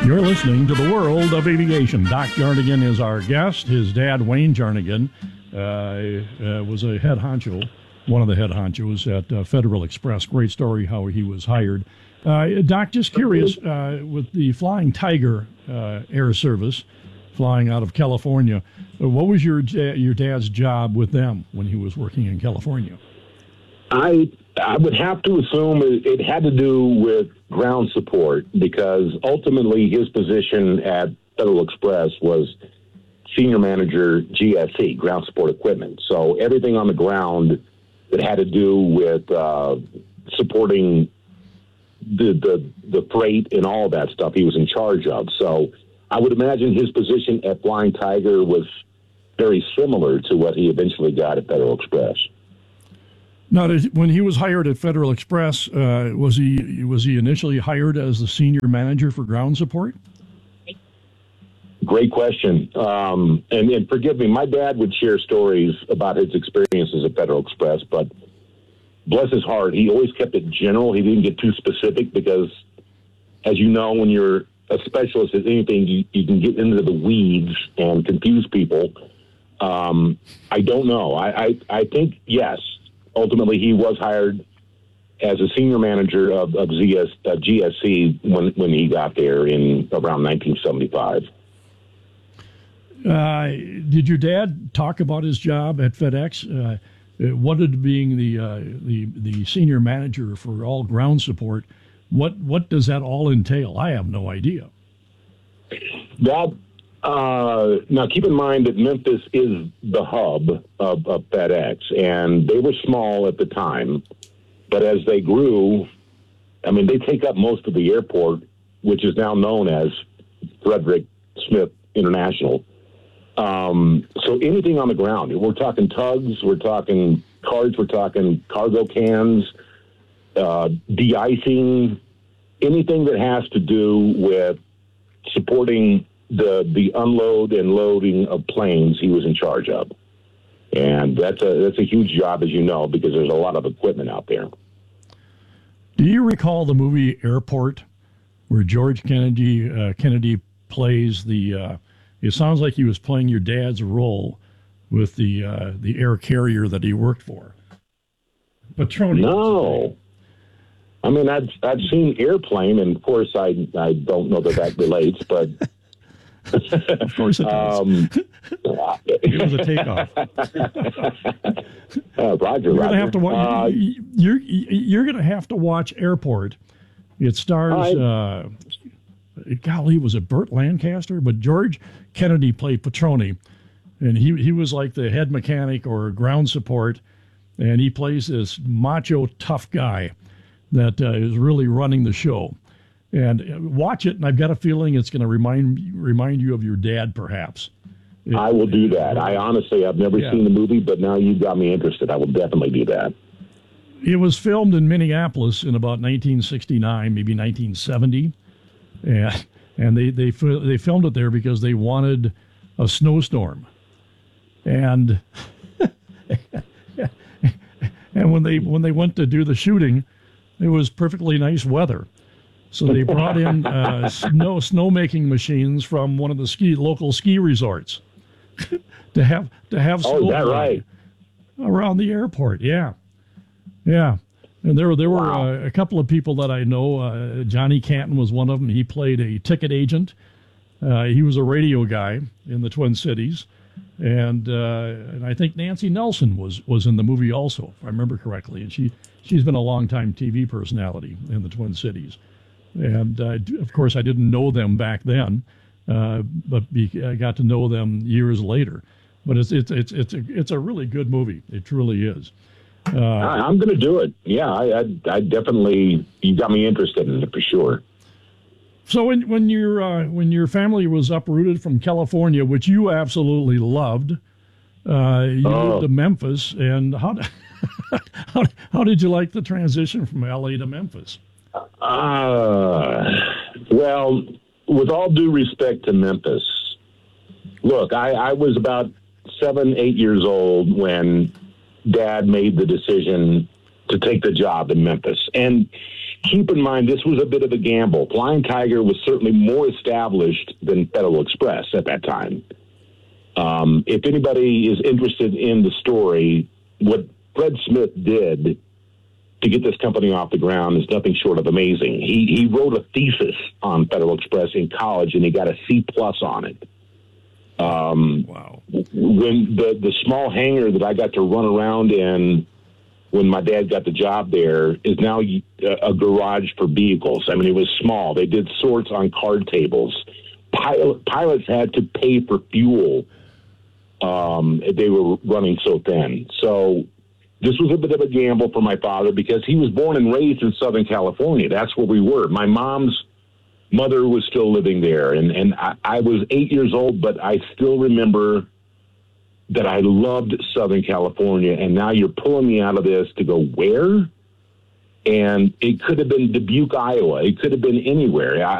You're listening to the World of Aviation. Doc Jarnigan is our guest. His dad, Wayne Jarnigan, was a head honcho, one of the head honchos at Federal Express. Great story how he was hired. Doc, just curious, with the Flying Tiger Air Service, flying out of California, what was your dad's job with them when he was working in California? I would have to assume it had to do with ground support, because ultimately his position at Federal Express was senior manager GSE, ground support equipment. So everything on the ground that had to do with supporting the freight and all that stuff he was in charge of. So I would imagine his position at Flying Tiger was very similar to what he eventually got at Federal Express. Now, when he was hired at Federal Express, was he initially hired as the senior manager for ground support? Great question. And forgive me, my dad would share stories about his experiences at Federal Express, but bless his heart, he always kept it general. He didn't get too specific because, as you know, when you're a specialist at anything, you can get into the weeds and confuse people. I don't know. I think, yes, ultimately he was hired as a senior manager of GSC when he got there in around 1975. Did your dad talk about his job at FedEx? What did being the senior manager for all ground support, what does that all entail? I have no idea. That now keep in mind that Memphis is the hub of FedEx, and they were small at the time, but as they grew, I mean, they take up most of the airport, which is now known as Frederick Smith International. So anything on the ground, we're talking tugs, we're talking carts, we're talking cargo cans, de-icing, anything that has to do with supporting the unload and loading of planes he was in charge of. And that's a huge job, as you know, because there's a lot of equipment out there. Do you recall the movie Airport, where George Kennedy plays the it sounds like he was playing your dad's role with the air carrier that he worked for. Petroni. No. I mean, I've seen Airplane, and of course I don't know that relates, but of course it does. It was a takeoff. Roger. You're going to have to watch Airport. It stars. Golly, was it Burt Lancaster? But George Kennedy played Petroni, and he was like the head mechanic or ground support, and he plays this macho tough guy that is really running the show. And watch it, and I've got a feeling it's going to remind you of your dad, perhaps. I will do that. I've never seen the movie, but now you've got me interested. I will definitely do that. It was filmed in Minneapolis in about 1969, maybe 1970. And they filmed it there because they wanted a snowstorm, and and when they went to do the shooting, it was perfectly nice weather, so they brought in snowmaking machines from one of the local ski resorts to have snow right around the airport. Yeah. And there were a couple of people that I know. Johnny Canton was one of them. He played a ticket agent. He was a radio guy in the Twin Cities. And I think Nancy Nelson was in the movie also, if I remember correctly. And she's been a long-time TV personality in the Twin Cities. And, of course, I didn't know them back then, but I got to know them years later. But it's a really good movie. It truly is. I'm going to do it. Yeah, I definitely. You got me interested in it for sure. So when your family was uprooted from California, which you absolutely loved, you moved to Memphis. And how did you like the transition from LA to Memphis? Well, with all due respect to Memphis, look, I was about 7-8 years old when Dad made the decision to take the job in Memphis. And keep in mind, this was a bit of a gamble. Flying Tiger was certainly more established than Federal Express at that time. If anybody is interested in the story, what Fred Smith did to get this company off the ground is nothing short of amazing. He wrote a thesis on Federal Express in college, and he got a C+ on it. Wow. When the small hangar that I got to run around in when my dad got the job there is now a garage for vehicles. I mean, it was small. They did sorts on card tables. Pilots had to pay for fuel. They were running so thin. So this was a bit of a gamble for my father because he was born and raised in Southern California. That's where we were. My mom's mother was still living there, and I was 8 years old, but I still remember that I loved Southern California, and now you're pulling me out of this to go where? And it could have been Dubuque, Iowa. It could have been anywhere.